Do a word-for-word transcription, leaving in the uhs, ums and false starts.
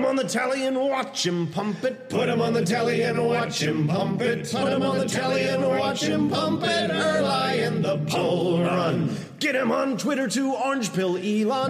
on the telly and watch him pump it. Put him on the telly and watch him pump it. Put him on the telly and watch him pump it. Early in the Bull Run. Get him on Twitter too, Orange Pill Elon.